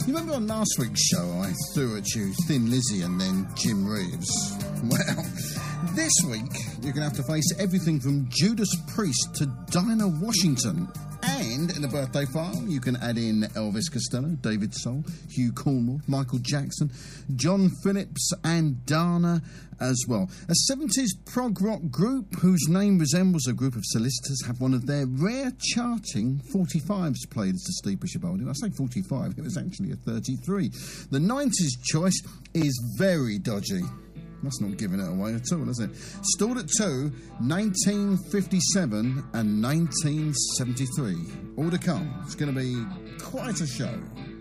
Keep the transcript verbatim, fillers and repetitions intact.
You remember on last week's show I threw at you Thin Lizzy and then Jim Reeves? Well, this week you're going to have to face everything from Judas Priest to Dinah Washington. And in the birthday file, you can add in Elvis Costello, David Soul, Hugh Cornwell, Michael Jackson, John Phillips and Dana as well. A seventies prog rock group whose name resembles a group of solicitors have one of their rare charting forty-fives played as the Steve Bishop Oldie. I say forty-five, it was actually a thirty-three. The nineties choice is very dodgy. That's not giving it away at all, is it? Stored at two, nineteen fifty-seven and nineteen seventy-three. All to come. It's going to be quite a show.